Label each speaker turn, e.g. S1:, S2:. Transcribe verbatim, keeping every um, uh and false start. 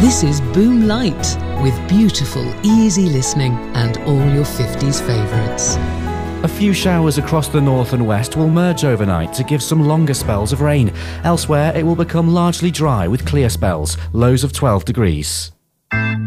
S1: This is Boom Light, with beautiful, easy listening and all your fifties favourites.
S2: A few showers across the north and west will merge overnight to give some longer spells of rain. Elsewhere, it will become largely dry with clear spells, lows of twelve degrees.